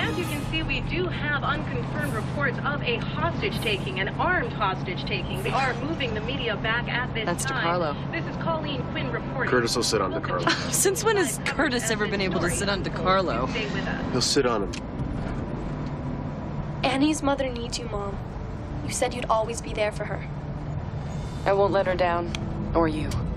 as you can see, we do have unconfirmed reports of a hostage-taking, an armed hostage-taking. They are moving the media back at this That's time. DeCarlo. This is Colleen Quinn reporting. Curtis will sit on DeCarlo. Since when has Curtis ever been able to sit on DeCarlo? Stay with us. He'll sit on him. Annie's mother needs you, Mom. You said you'd always be there for her. I won't let her down. Or you.